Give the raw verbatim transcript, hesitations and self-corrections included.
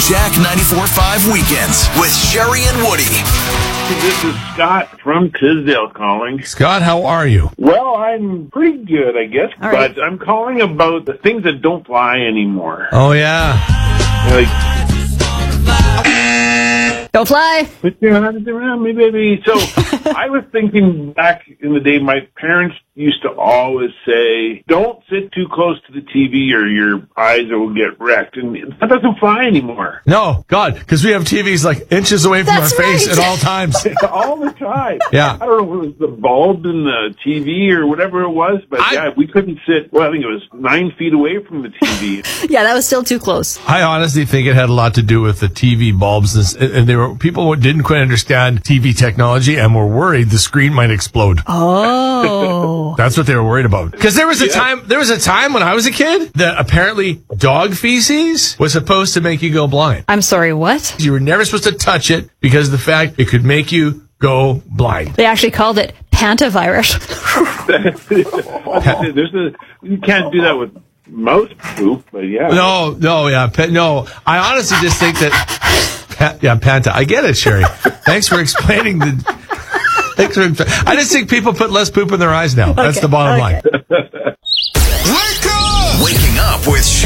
Jack ninety-four point five Weekends with Sherry and Woody. This is Scott from Tisdale calling. Scott, how are you? Well, I'm pretty good, I guess, All right. but I'm calling about the things that don't fly anymore. Oh, yeah. Like, Don't fly. put your hands around me, baby. So I was thinking back in the day, my parents used to always say, don't sit too close to the T V or your eyes will get wrecked. And that doesn't fly anymore. No, God, because we have T Vs like inches away from That's our face right. at all times. All the time. Yeah. I don't know if it was the bulb in the T V or whatever it was, but I- yeah, we couldn't sit, well, I think it was nine feet away from the T V. Yeah, that was still too close. I honestly think it had a lot to do with the T V bulbs, and and there were people who didn't quite understand T V technology and were worried the screen might explode. Oh. That's what they were worried about. Because there was a time, there was a time when I was a kid that apparently dog feces was supposed to make you go blind. I'm sorry, what? You were never supposed to touch it because of the fact it could make you go blind. They actually called it pantavirus. There's a, you can't do that with mouse poop, but yeah. No, no, yeah, pa- no. I honestly just think that, pa- yeah, Panta. I get it, Sherry. Thanks for explaining the. Thanks for, I just think people put less poop in their eyes now. That's Okay, the bottom okay. line. Wake up! Waking up with Sherry